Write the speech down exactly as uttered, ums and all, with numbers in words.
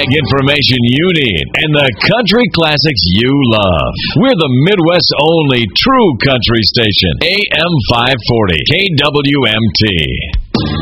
music information you need and the country classics you love. We're the Midwest's only true country station. A M five forty K W M T.